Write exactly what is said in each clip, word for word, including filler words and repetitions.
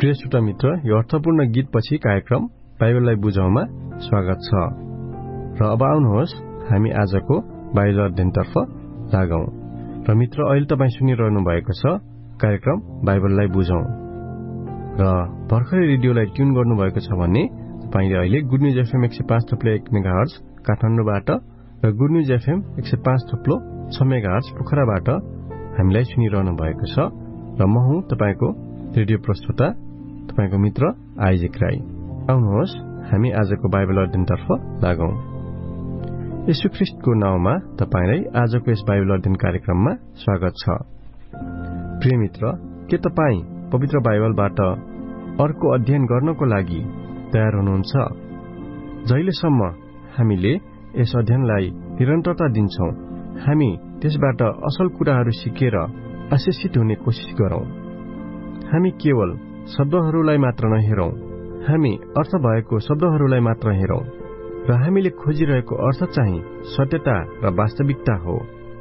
प्रिय श्रोता मित्र, यो अर्थपूर्ण गीतपछि कार्यक्रम बाइबललाई बुझाउमा स्वागत छ। र अब आउनुहोस् हामी आजको बाइबल अध्ययनतर्फ लागौं। र मित्र, अहिले तपाईँ सुनिरहनु भएको छ कार्यक्रम बाइबललाई बुझौं। र भर्खरै रेडियोलाई ट्युन गर्नुभएको छ भने तपाईँले अहिले गुड न्युज एफएम एक सय पाँच थप्लो एक मेगाहर्ज काठमाडौँबाट र गुड न्युज एफएम एक सय पाँच थप्लो छ मेगाहर्ज पोखराबाट हामीलाई सुनिरहनु भएको छ। र म हुँ तपाईँको रेडियो प्रस्तुता, तपाईँको मित्र आइजेक राई। आउनुहोस् हामी आजको बाइबल अध्ययनतर्फ लागौं। यीशु ख्रीष्टको नाउँमा तपाईँलाई आजको यस बाइबल अध्ययन कार्यक्रममा स्वागत छ। प्रिय मित्र, के तपाईँ पवित्र बाइबलबाट अर्को अध्ययन गर्नको लागि तयार हुनुहुन्छ? जहिलेसम्म हामीले यस अध्ययनलाई निरन्तरता दिन्छौं, हामी त्यसबाट असल कुराहरू सिकेर आशिषित हुने कोसिस गरौं। हामी केवल शब्दहरूलाई मात्र नहेरौं, हामी अर्थ भएको शब्दहरूलाई मात्र हेरौं। र हामीले खोजिरहेको अर्थ चाहिँ सत्यता र वास्तविकता हो।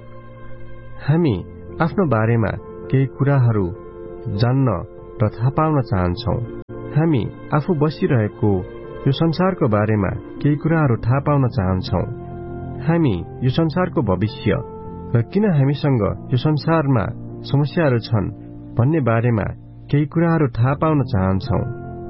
हामी आफ्नो बारेमा केही कुराहरू जान्न र थाहा पाउन चाहन्छौं। हामी आफू बसिरहेको यो संसारको बारेमा केही कुराहरू थाहा पाउन चाहन्छौं। हामी यो संसारको भविष्य र किन हामीसँग यो संसारमा समस्याहरू छन् भन्ने बारेमा केही कुराहरू थाहा पाउन चाहन्छौं।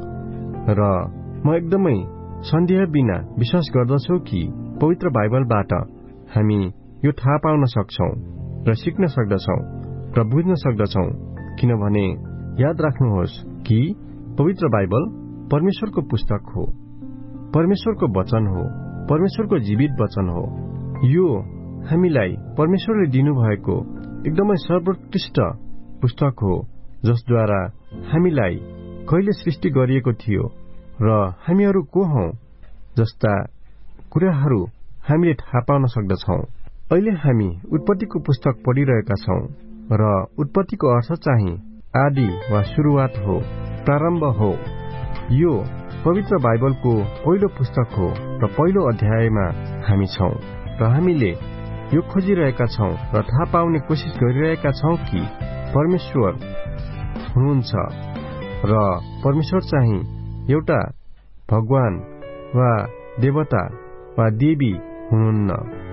र म एकदमै सन्देह बिना विश्वास गर्दछु कि पवित्र बाइबलबाट हामी यो थाहा पाउन सक्छौं र सिक्न सक्दछौं र बुझ्न सक्दछौं। किनभने याद राख्नुहोस् कि पवित्र बाइबल परमेश्वरको पुस्तक हो, परमेश्वरको वचन हो, परमेश्वरको जीवित वचन हो। यो हामीलाई परमेश्वरले दिनुभएको एकदमै सर्वोत्कृष्ट पुस्तक हो, जसद्वारा हामीलाई कहिले सृष्टि गरिएको थियो र हामीहरू को हौं जस्ता कुराहरू हामीले थाहा पाउन सक्दछौं। अहिले हामी उत्पत्तिको पुस्तक पढिरहेका छौं र उत्पत्तिको अर्थ चाहिँ आदि वा सुरुवात हो, प्रारम्भ हो। यो पवित्र बाइबलको पहिलो पुस्तक हो र पहिलो अध्यायमा हामी छौं र हामीले यो खोजिरहेका छौं र थाहा पाउने कोसिस गरिरहेका छौं कि परमेश्वर हुनुहुन्छ र परमेश्वर चाहिँ एउटा भगवान वा देवता वा देवी हुनुहुन्न।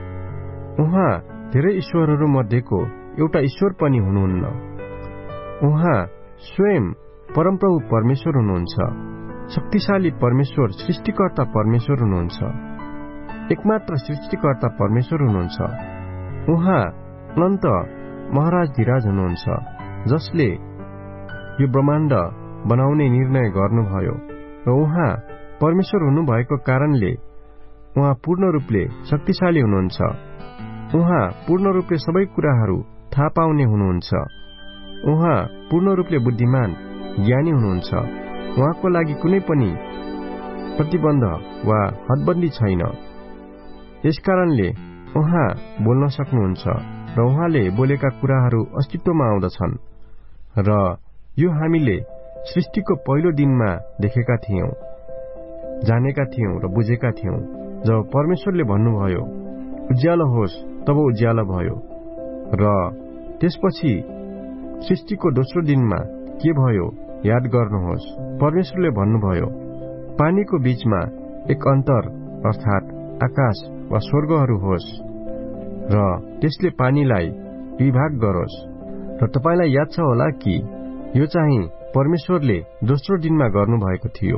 उहाँ धेरै ईश्वरहरू मध्येको एउटा ईश्वर पनि हुनुहुन्न। उहाँ स्वयं परमप्रभु परमेश्वर हुनुहुन्छ, शक्तिशाली परमेश्वर, सृष्टिकर्ता परमेश्वर हुनुहुन्छ, एकमात्र सृष्टिकर्ता परमेश्वर हुनुहुन्छ। उहाँ अनन्त महाराज धिराज हुनुहुन्छ, जसले यो ब्रह्माण्ड बनाउने निर्णय गर्नुभयो। र उहाँ परमेश्वर हुनुभएको कारणले उहाँ पूर्ण रूपले शक्तिशाली हुनुहुन्छ। उहाँ पूर्ण रूपले सबै कुराहरू थाहा पाउने हुनुहुन्छ। उहाँ पूर्ण रूपले बुद्धिमान, ज्ञानी हुनुहुन्छ। उहाँको लागि कुनै पनि प्रतिबन्ध वा हदबन्दी छैन। यसकारणले उहाँ बोल्न सक्नुहुन्छ र उहाँले बोलेका कुराहरू अस्तित्वमा आउँदछन्। र यो हामीले सृष्टिको पहिलो दिनमा देखेका थियौं, जानेका थियौं र बुझेका थियौं। जब परमेश्वरले भन्नुभयो उज्यालो होस्, तब उज्यालो भयो। र त्यसपछि सृष्टिको दोस्रो दिनमा के भयो याद गर्नुहोस्। परमेश्वरले भन्नुभयो पानीको बीचमा एक अन्तर अर्थात् आकाश वा स्वर्गहरू होस् र त्यसले पानीलाई विभाग गरोस्। र तपाईलाई याद छ होला कि यो चाहिँ परमेश्वरले दोस्रो दिनमा गर्नुभएको थियो।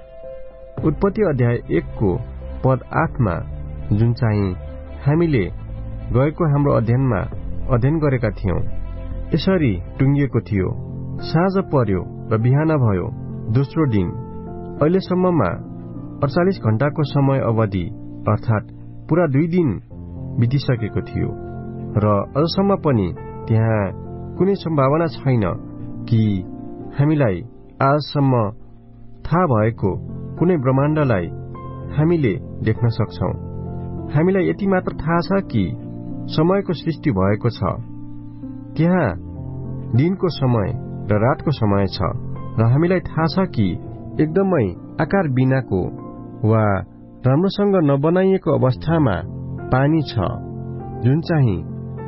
उत्पत्ति अध्याय एकको पद आठमा, जुन चाहिँ हामीले गएको हाम्रो अध्ययनमा अध्ययन गरेका थियौं, यसरी टुङ्गिएको थियो। साँझ पर्यो र बिहान भयो दोस्रो दिन। अहिलेसम्ममा अडचालिस घण्टाको समय अवधि अर्थात् पूरा दुई दिन बितिसकेको थियो र अझसम्म पनि त्यहाँ कुनै सम्भावना छैन कि हामीलाई आजसम्म थाहा भएको कुनै ब्रह्माण्डलाई हामीले देख्न सक्छौं। हामीलाई यति मात्र थाहा छ कि समयको सृष्टि भएको छ। त्यहाँ दिनको समय र रातको समय छ र हामीलाई थाहा छ कि एकदमै आकार बिनाको वा राम्रोसँग नबनाइएको अवस्थामा पानी छ, जुन चाहिँ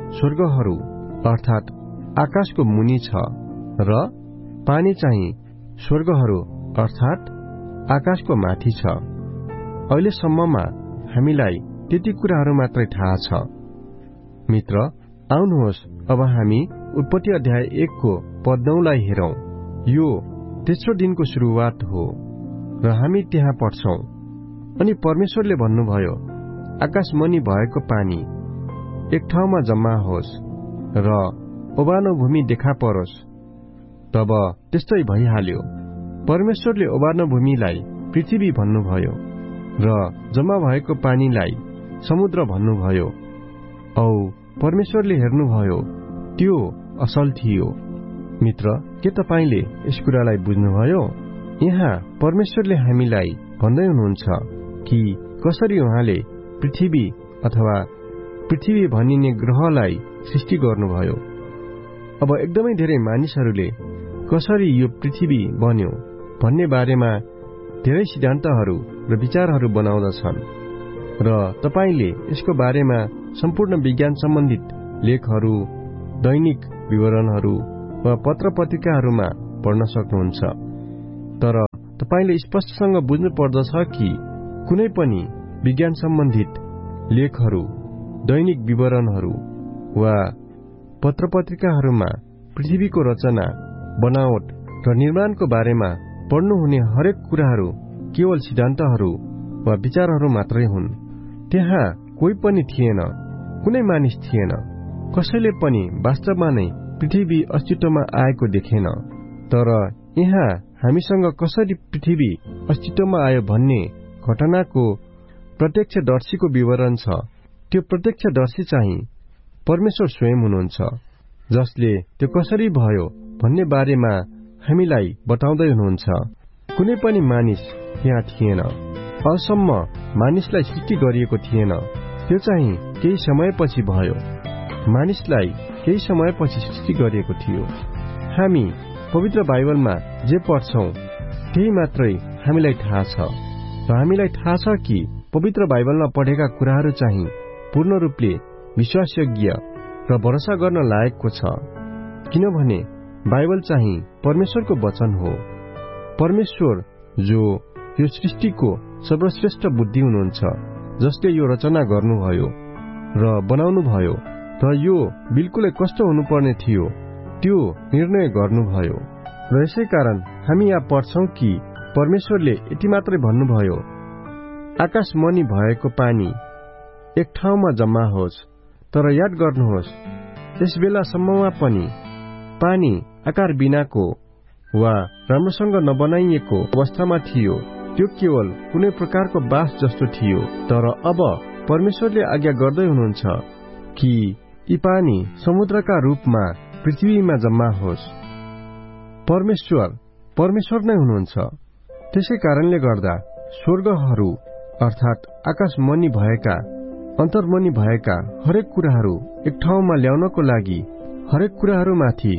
स्वर्गहरू अर्थात् आकाशको मुनि छ र पानी चाहिँ स्वर्गहरू अर्थात् आकाशको माथि छ। अहिलेसम्ममा हामीलाई त्यति कुराहरू मात्रै थाहा छ। मित्र, आउनुहोस् अब हामी उत्पत्ति अध्याय एकको पद नौलाई हेरौं। यो तेस्रो दिनको सुरुवात हो र हामी त्यहाँ पढ्छौं। अनि परमेश्वरले भन्नुभयो, आकाशमनि भएको पानी एक ठाउँमा जम्मा होस् र ओबानो भूमि देखा परोस्। तब त्यस्तै भइहाल्यो। परमेश्वरले ओबानो भूमिलाई पृथ्वी भन्नुभयो र जम्मा भएको पानीलाई समुद्र भन्नुभयो। औ परमेश्वरले हेर्नुभयो, त्यो असल थियो। मित्र, के तपाईले यस कुरालाई बुझ्नुभयो? यहाँ परमेश्वरले हामीलाई भन्दै हुनुहुन्छ कि कसरी उहाँले पृथ्वी अथवा पृथ्वी भनिने ग्रहलाई सृष्टि गर्नुभयो। अब एकदमै धेरै मानिसहरूले कसरी यो पृथ्वी बन्यो भन्ने बारेमा धेरै सिद्धान्तहरू र विचारहरू बनाउँदछन् र तपाईले यसको बारेमा सम्पूर्ण विज्ञान सम्बन्धित लेखहरू, दैनिक विवरणहरू वा पत्र पत्रिकाहरूमा पढ्न सक्नुहुन्छ। तर तपाईले स्पष्टसँग बुझ्नु पर्दछ कि कुनै पनि विज्ञान सम्बन्धित लेखहरू, दैनिक विवरणहरू वा पत्र पत्रिकाहरूमा पृथ्वीको रचना, बनावट र निर्माणको बारेमा पढ्नुहुने हरेक कुराहरू केवल सिद्धान्तहरू वा विचारहरू मात्रै हुन्। त्यहाँ कोही पनि थिएन, कुनै मानिस थिएन, कसैले पनि वास्तवमा नै पृथ्वी अस्तित्वमा आएको देखेन। तर यहाँ हामीसँग कसरी पृथ्वी अस्तित्वमा आयो भन्ने घटनाको प्रत्यक्षदर्शीको विवरण छ। त्यो प्रत्यक्षदर्शी चाहिँ परमेश्वर स्वयं हुनुहुन्छ, जसले त्यो कसरी भयो भन्ने बारेमा हामीलाई बताउँदै हुनुहुन्छ। कुनै पनि मानिस यहाँ थिएन। अझसम्म मानिसलाई सृष्टि गरिएको थिएन। त्यो चाहिँ केही समयपछि भयो। मानिसलाई केही समयपछि सृष्टि गरिएको थियो। हामी पवित्र बाइबलमा जे पढ्छौं त्यही मात्रै हामीलाई थाहा छ र हामीलाई थाहा छ कि पवित्र बाइबलमा पढेका कुराहरू चाहिँ पूर्ण रूपले विश्वासयोग्य र भरोसा गर्न लायकको छ, किनभने बाइबल चाहिँ परमेश्वरको वचन हो। परमेश्वर जो यो सृष्टिको सर्वश्रेष्ठ बुद्धि हुनुहुन्छ, जसले यो रचना गर्नुभयो र बनाउनुभयो र यो बिल्कुलै कस्तो हुनुपर्ने थियो त्यो निर्णय गर्नुभयो। र यसै कारण हामी यहाँ पढ्छौं कि परमेश्वरले यति मात्रै भन्नुभयो, आकाशमनि भएको पानी एक ठाउँमा जम्मा होस्। तर याद गर्नुहोस्, यस बेलासम्ममा पनि पानी आकार बिनाको वा राम्रोसँग नबनाइएको अवस्थामा थियो। त्यो केवल कुनै प्रकारको बास जस्तो थियो। तर अब परमेश्वरले आज्ञा गर्दै हुनुहुन्छ कि यी पानी समुद्रका रूपमा पृथ्वीमा जम्मा होस्। परमेश्वर परमेश्वर नै हुनुहुन्छ। त्यसै कारणले गर्दा स्वर्गहरू अर्थात् आकाशमनि भएका, अन्तर्मनि भएका हरेक कुराहरू एक ठाउँमा ल्याउनको लागि हरेक कुराहरूमाथि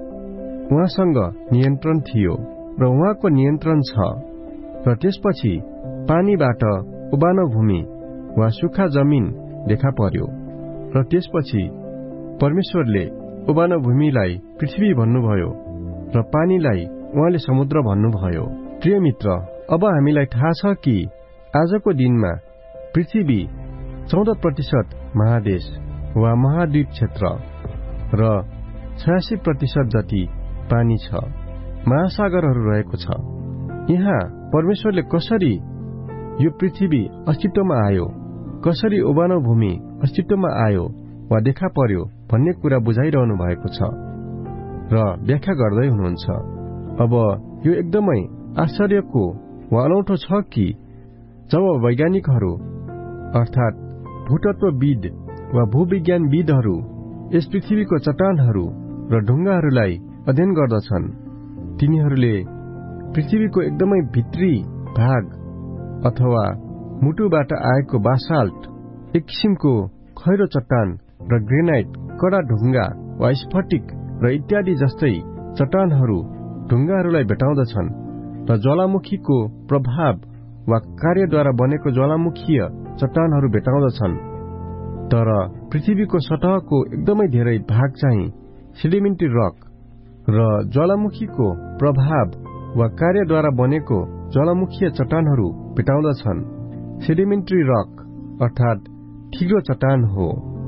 उहाँसँग नियन्त्रण थियो र उहाँको नियन्त्रण छ। र त्यसपछि पानीबाट उबानो भूमि वा सुक्खा जमिन देखा पर्यो र त्यसपछि परमेश्वरले उबानो भूमिलाई पृथ्वी भन्नुभयो र पानीलाई उहाँले समुद्र भन्नुभयो। प्रिय मित्र, अब हामीलाई थाहा छ कि आजको दिनमा पृथ्वी चौध प्रतिशत महादेश वा महाद्वीप क्षेत्र र छयासी प्रतिशत जति पानी छ, महासागरहरू रहेको छ। यहाँ परमेश्वरले कसरी यो पृथ्वी अस्तित्वमा आयो, कसरी उबानो भूमि अस्तित्वमा आयो वा देखा पर्यो भन्ने कुरा बुझाइरहनु भएको छ र व्याख्या गर्दै हुनुहुन्छ। अब यो एकदमै आश्चर्यको वा अनौठो छ कि जब वैज्ञानिकहरू अर्थात् भूतत्वविद वा भूविज्ञानविदहरू यस पृथ्वीको चट्टानहरू र ढुङ्गाहरूलाई अध्ययन गर्दछन्, तिनीहरूले पृथ्वीको एकदमै भित्री भाग अथवा मुटुबाट आएको बासाल्ट, एक किसिमको खैरो चट्टान र ग्रेनाइट, कडा ढुङ्गा वा स्फटिक र इत्यादि जस्तै चट्टानहरू ढुङ्गाहरूलाई भेटाउँदछन् र ज्वालामुखीको प्रभाव वा कार्यद्वारा बनेको ज्वालामुखीय चट्टानहरू भेटाउँदछन्। तर पृथ्वीको सतहको एकदमै धेरै भाग चाहिँ सेडिमेन्ट्री रक र ज्वालामुखीको प्रभाव वा कार्यद्वारा बनेको ज्वालामुखीय चट्टानहरू भेटाउँदछन्। सेडिमेन्ट्री रक अर्थात ठिग्रो चट्टान हो।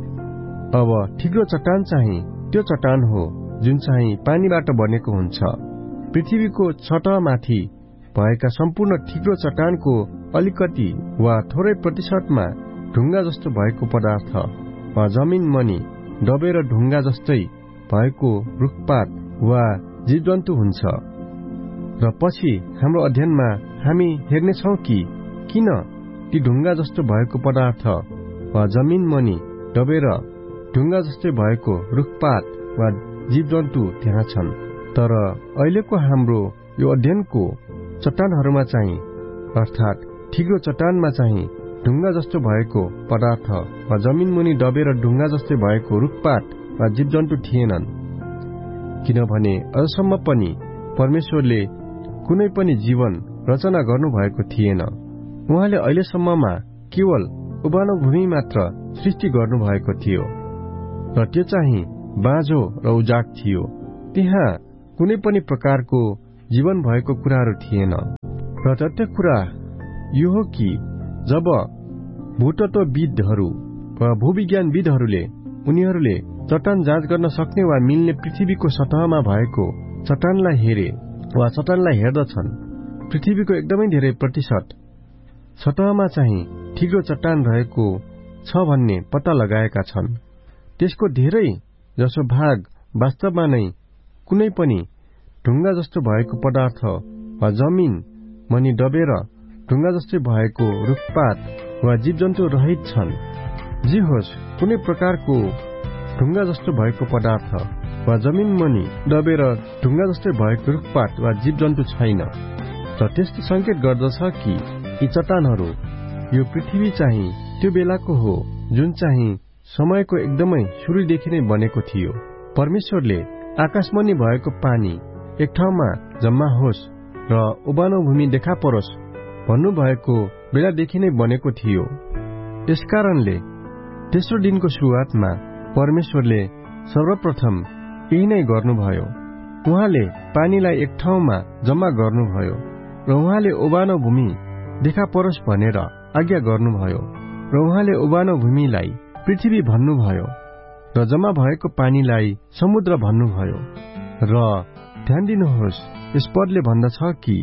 अब ठिग्रो चट्टान चाहिँ त्यो चट्टान हो जुन चाहिँ पानीबाट बनेको हुन्छ। पृथ्वीको सतहमाथि भएका सम्पूर्ण ठिग्रो चट्टानको अलिकति वा थोरै प्रतिशतमा ढुङ्गा जस्तो भएको पदार्थ वा जमिन मनी डबेर ढुङ्गा जस्तै भएको रुखपात वा जीवजन्तु हुन्छ। र पछि हाम्रो अध्ययनमा हामी हेर्नेछौँ कि किन ती ढुङ्गा जस्तो भएको पदार्थ वा जमिन मनी डबेर ढुङ्गा जस्तै भएको रुखपात वा जीवजन्तु त्यहाँ छन्। तर अहिलेको हाम्रो यो अध्ययनको चट्टानहरूमा चाहिँ अर्थात ठिग्रो चट्टानमा चाहिँ ढुङ्गा जस्तो भएको पदार्थ वा जमिन मुनि डबेर ढुङ्गा जस्तै भएको रुखपात वा जीवजन्तु थिएनन्, किनभने अझसम्म पनि परमेश्वरले कुनै पनि जीवन रचना गर्नुभएको थिएन। उहाँले अहिलेसम्ममा केवल उबानो भूमि मात्र सृष्टि गर्नुभएको थियो र त्यो चाहिँ बाँझो र उजाड थियो। त्यहाँ कुनै पनि प्रकारको जीवन भएको कुराहरू थिएन। र तथ्य कुरा यो हो कि जब भूतत्वविदहरू वा भूविज्ञानविदहरूले उनीहरूले चट्टान जाँच गर्न सक्ने वा मिल्ने पृथ्वीको सतहमा भएको चट्टानलाई हेरे वा चट्टानलाई हेर्दछन्, पृथ्वीको एकदमै धेरै प्रतिशत सतहमा चाहिँ ठिग्रो चट्टान रहेको छ भन्ने पत्ता लगाएका छन्। त्यसको धेरै जसो भाग वास्तवमा नै कुनै पनि ढुङ्गा जस्तो भएको पदार्थ वा जमिन मनी डबेर ढुङ्गा जस्तै भएको रुखपात वा जीवजन्तु रहित छन्। जे होस्, कुनै प्रकारको ढुङ्गा जस्तो भएको पदार्थ वा जमिन मनी डबेर ढुङ्गा जस्तै भएको रुखपात वा जीवजन्तु छैन। र त्यसले संकेत गर्दछ कि यी चट्टानहरू यो पृथ्वी चाहिँ त्यो बेलाको हो जुन चाहिँ समयको एकदमै सुरुदेखि नै बनेको थियो। परमेश्वरले आकाशमुनि भएको पानी एक ठाउँमा जम्मा होस् र उबानो भूमि देखा परोस् भन्नुभएको बेलादेखि नै बनेको थियो। यसकारणले तेस्रो दिनको सुरुवातमा परमेश्वरले सर्वप्रथम यही नै गर्नुभयो। उहाँले पानीलाई एक ठाउँमा जम्मा गर्नुभयो र उहाँले उबानो भूमि देखा परोस् भनेर आज्ञा गर्नुभयो र उहाँले उबानो भूमिलाई पृथ्वी भन्नुभयो र जम्मा भएको पानीलाई समुद्र भन्नुभयो। र ध्यान दिनुहोस्, यस पदले भन्दछ कि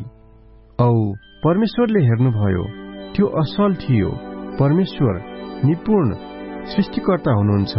औ परमेश्वरले हेर्नुभयो, त्यो असल थियो। परमेश्वर निपुण सृष्टिकर्ता हुनुहुन्छ,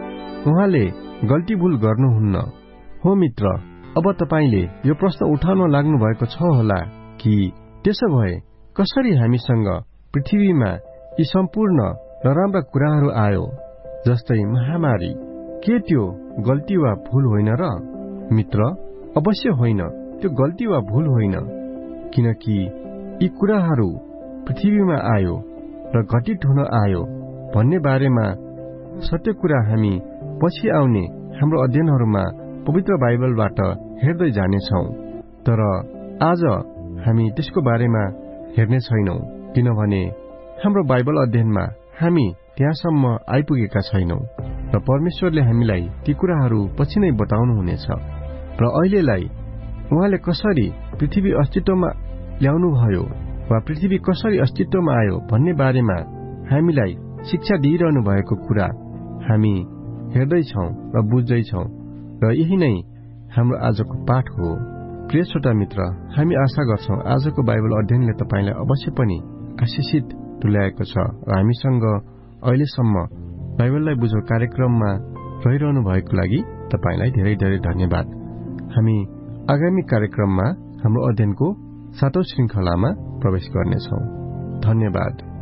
उहाँले गल्ती भूल गर्नुहुन्न। हो मित्र, अब तपाईले यो प्रश्न उठाउन लाग्नु भएको छ होला कि त्यसो भए कसरी हामीसँग पृथ्वीमा यी सम्पूर्ण नराम्रा कुराहरू आयो, जस्तै महामारी? के त्यो गल्ती वा भूल होइन र? मित्र, अवश्य होइन, त्यो गल्ती वा भूल होइन, किनकि यी कुराहरू पृथ्वीमा आयो र घटित हुन आयो भन्ने बारेमा सत्य कुरा हामी पछि आउने हाम्रो अध्ययनहरूमा पवित्र बाइबलबाट हेर्दै जानेछौँ। तर आज हामी त्यसको बारेमा हेर्ने छैनौं, किनभने हाम्रो बाइबल अध्ययनमा हामी त्यहाँसम्म आइपुगेका छैनौं र परमेश्वरले हामीलाई ती कुराहरू पछि नै बताउनुहुनेछ। र अहिलेलाई उहाँले कसरी पृथ्वी अस्तित्वमा ल्याउनुभयो वा पृथ्वी कसरी अस्तित्वमा आयो भन्ने बारेमा हामीलाई शिक्षा दिइरहनु भएको कुरा हामी हेर्दैछौँ र बुझ्दैछौँ, र यही नै हाम्रो आजको पाठ हो। प्रिय श्रोता मित्र, हामी आशा गर्छौं आजको बाइबल अध्ययनले तपाईलाई अवश्य पनि आशिषित तुल्याएको छ र हामीसँग अहिलेसम्म बाइबललाई बुझौं कार्यक्रममा रहिरहनु भएको लागि तपाईलाई धेरै धेरै धन्यवाद। हामी आगामी कार्यक्रममा हाम्रो अध्ययनको सातौं श्रृंखलामा प्रवेश गर्नेछौं। धन्यवाद।